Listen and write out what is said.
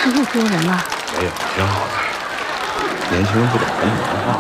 是又丢人了？ 没有，挺好的。年轻人不懂人文化。